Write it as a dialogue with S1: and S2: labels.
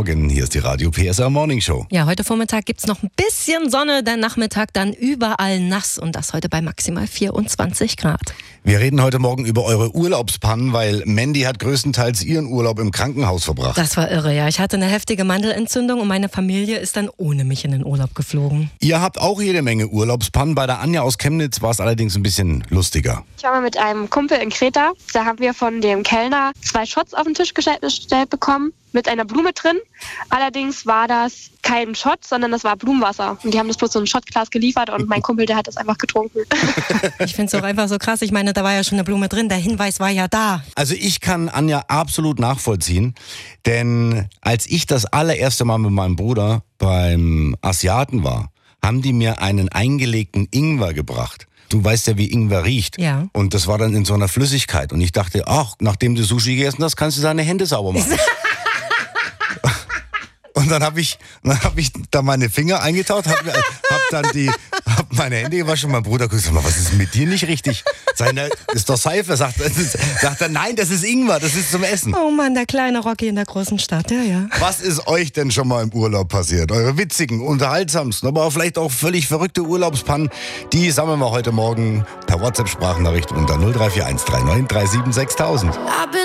S1: Morgen, hier ist die Radio PSR Morning Show.
S2: Ja, heute Vormittag gibt's noch ein bisschen Sonne, der Nachmittag dann überall nass und das heute bei maximal 24 Grad.
S1: Wir reden heute Morgen über eure Urlaubspannen, weil Mandy hat größtenteils ihren Urlaub im Krankenhaus verbracht.
S2: Das war irre, ja. Ich hatte eine heftige Mandelentzündung und meine Familie ist dann ohne mich in den Urlaub geflogen.
S1: Ihr habt auch jede Menge Urlaubspannen. Bei der Anja aus Chemnitz war es allerdings ein bisschen lustiger.
S3: Ich war mal mit einem Kumpel in Kreta. Da haben wir von dem Kellner 2 Shots auf den Tisch gestellt bekommen mit einer Blume drin. Allerdings war das kein Shot, sondern das war Blumenwasser. Und die haben das bloß so ein Shotglas geliefert und mein Kumpel, der hat das einfach getrunken.
S2: Ich finde es auch einfach so krass. Ich meine, da war ja schon eine Blume drin. Der Hinweis war ja da.
S1: Also ich kann Anja absolut nachvollziehen, denn als ich das allererste Mal mit meinem Bruder beim Asiaten war, haben die mir einen eingelegten Ingwer gebracht. Du weißt ja, wie Ingwer riecht.
S2: Ja.
S1: Und das war dann in so einer Flüssigkeit. Und ich dachte, ach, nachdem du Sushi gegessen hast, kannst du deine Hände sauber machen. Und dann hab ich da meine Finger eingetaucht, hab meine Hände gewaschen und mein Bruder gesagt, was ist mit dir nicht richtig? Seine ist doch Seife, sagt er, nein, das ist Ingwer, das ist zum Essen.
S2: Oh Mann, der kleine Rocky in der großen Stadt, ja.
S1: Was ist euch denn schon mal im Urlaub passiert? Eure witzigen, unterhaltsamsten, aber vielleicht auch völlig verrückte Urlaubspannen, die sammeln wir heute Morgen per WhatsApp-Sprachnachricht unter 0341 39 37 6000.